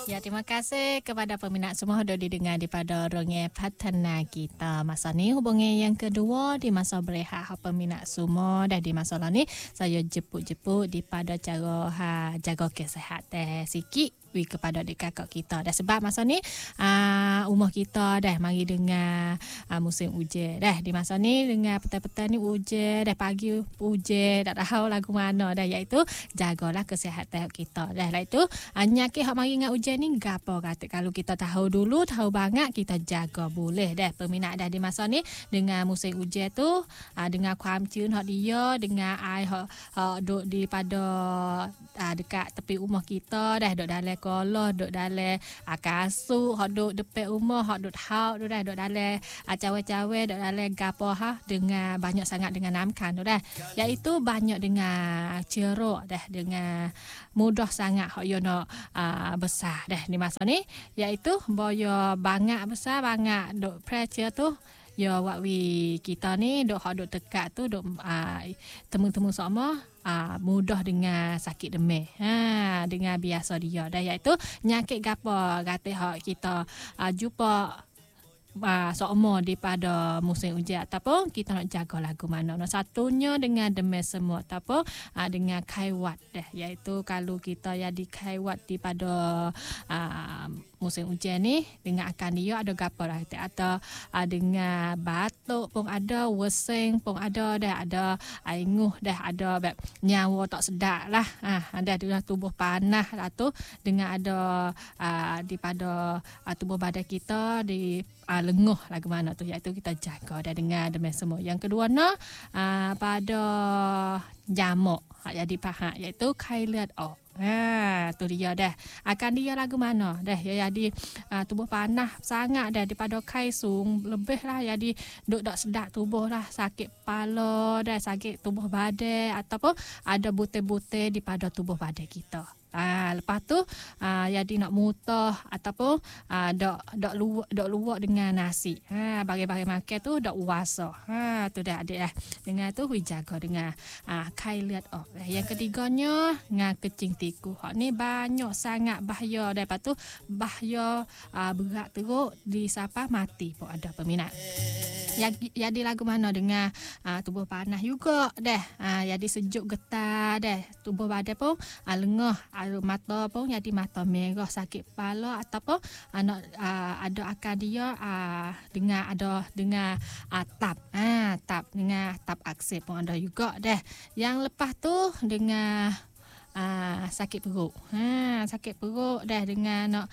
Ya, terima kasih kepada peminat semua sudah didengar daripada Rongeng Patana kita. Masa ni hubungi yang kedua di masa berehat peminat semua. Dah di masa ni saya jemput-jemput daripada cara jaga kesihatan sikit kepada adik kakak kita. Dah sebab masa ni umur kita dah mari dengar musim hujan. Dah di masa ni dengar petang-petang ni hujan, dah pagi hujan, tak tahu lagu mana dah, iaitu jagalah kesihatan kita. Dah lah itu nyakit hak mari dengan hujan ni gapo kata kalau kita tahu dulu, tahu banget kita jaga boleh dah. Peminat dah di masa ni dengan musim hujan tu dengan kuam cun hak dia, dengan air hak duk di pada dekat tepi rumah kita dah, duk dalam kolah, duk dalam kasut, hak duk depan rumah, hak duk hauk tu dah, duk dalam cawe-cawe, duk dalam gapo dengan banyak sangat dengan namkan tu dah. Iaitu banyak dengan ceruk dah, dengan mudah sangat hak yo nak besar dah di masa ni, iaitu boyo banyak besar banyak duk pressure tu. Ya wakwi kita ni duk hak duk tekak tu duk temu-temu sama mudah dengan sakit demam. Dengan biasa dia dah, iaitu nyakit gapo kata hak kita jumpa seumur daripada musim hujan ataupun kita nak jaga lagu mana. Satunya dengan demam semua ataupun dengan kaiwat dah, iaitu kalau kita jadi kaiwat daripada musim hujan ni dengan akan dia ada gapo lah, atau dengan batuk pun ada, wasing pun ada dah, ada ainguh dah, ada nyawa tak sedap lah, ada dengan tubuh panas lah tu, dengan ada daripada tubuh badan kita di lenguh lagu mana tu, iaitu kita jaga dah dengan demam semua. Yang kedua pada jamuk jadi pahak, iaitu kailat tu dia dah. Akan dia lagu mana dah ya, jadi tubuh panas sangat dah daripada kaisung lebih lah, jadi duk tak sedap tubuh lah, sakit kepala dah, sakit tubuh badan ataupun ada butir-butir daripada tubuh badan kita. Lepas tu jadi nak mutah ataupun dok luwak dengan nasi. Bagi-bagi makan tu dok puasa. Tu dah adik dah. Dengan tu hui jaga dengan kailat Yang ketiganya dengan kecing tikus. Hak ni banyak sangat bahaya. Lepas tu bahaya berat teruk di siapa mati pun ada peminat. Jadi lagu mana dengan tubuh panas juga dah. Jadi sejuk getah dah. Tubuh badan pun lengah, mata pun jadi mata merah, sakit kepala ataupun ada akan dia dengan tap dengan tap aksep pun ada juga dah. Yang lepas tu dengan sakit perut. Sakit perut dah, dengan nak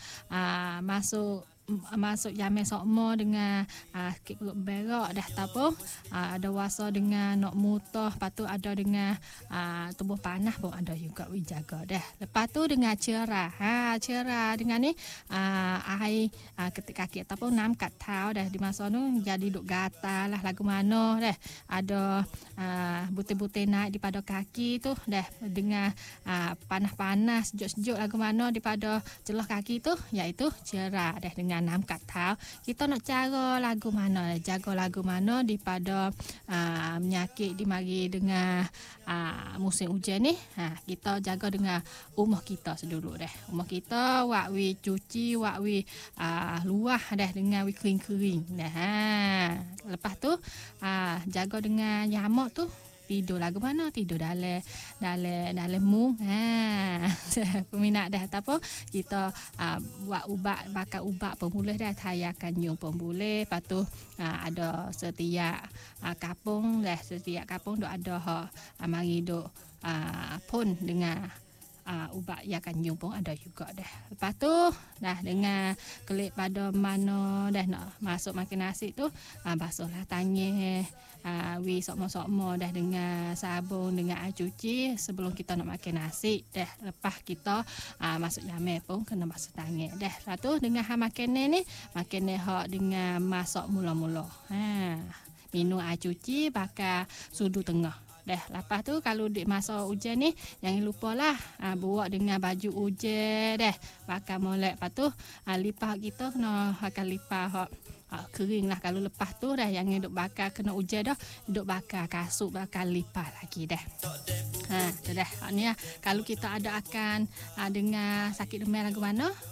masuk jamin sokmo dengan sakit perut berak dah, ataupun ada wasa dengan nak mutah, lepas tu ada dengan tubuh panas pun ada juga jaga dah. Lepas tu dengan cerah. Cerah dengan ni air ketik kaki ataupun nam kat tau dah, di masa tu jadi duk gatal lah lagu mana dah, ada butir-butir naik daripada kaki tu dah, dengan panas-panas sejuk-sejuk lagu mana daripada celah kaki tu, iaitu cerah dah dengan nam kat tau. Kita nak cara lagu mana, jaga lagu mana daripada penyakit dimari dengan musim hujan ni. Kita jaga dengan rumah kita sedulu dah. Rumah kita wakwi cuci, wakwi luah dah, dengan wi kering-kering dah. Lepas tu jaga dengan nyamuk tu, tidur lagu mana, tidur dalam mung. Peminat dah ataupun kita buat ubat, bakar ubat pun boleh dah, tayakan nyum pun boleh. Lepas tu ada setiap kapung dah, setiap kapung duk ada hak mari duk pun dengan ubat yakan nyum pun ada juga dah. Lepas tu dah dengan kelip pada mana dah nak masuk makan nasi tu, basuhlah tangan wi sokmo-sokmo dah dengan sabun, dengan air cuci sebelum kita nak makan nasi dah. Lepas kita masuk jamin pun kena basuh tangan dah. Lepas tu dengan makanan ni, makanan hak dengan masak mula-mula, minum air cuci bakar sudu tengah dah. Lepas tu kalau di masa hujan ni jangan lupalah buat dengan baju hujan dah, bakar molek. Lepas tu lipah kita kena akan lipah hak kering lah. Kalau lepas tu dah yang duk bakar kena hujan dah, duk bakar kasut, bakar lipah lagi dah. Tu dah. Ni kalau kita ada akan dengan sakit demam lagu mana,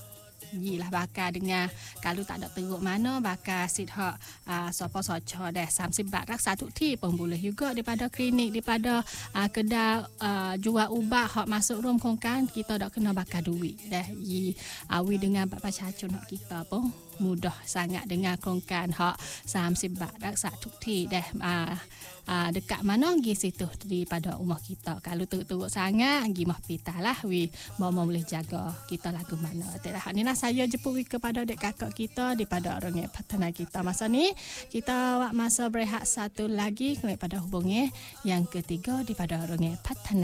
Gilah bakal dengar kalau tak ada teruk mana bakal sit hak sopo soco deh 30 baht rak satu ti pun boleh juga daripada klinik daripada kedai jual ubat hak masuk room kongkan kita dak kena bakal duit dah yi awi dengan bapa cacun hak kita pun mudah sangat dengan kongkan hak 30 baht rak satu ti deh dekat mana gi situ daripada rumah kita. Kalau teruk-teruk sangat gi hospital lah wi mau boleh jaga kita lagu mana. Itulah ni lah saya jemput kepada dek kakak kita daripada orang partner kita masa ni. Kita masa berehat satu lagi kepada hubungi yang ketiga daripada orang partner